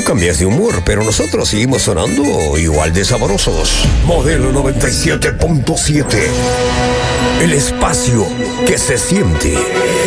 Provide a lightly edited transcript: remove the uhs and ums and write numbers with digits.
cambias de humor, pero nosotros seguimos sonando igual de sabrosos. Modelo 97.7. El espacio que se siente.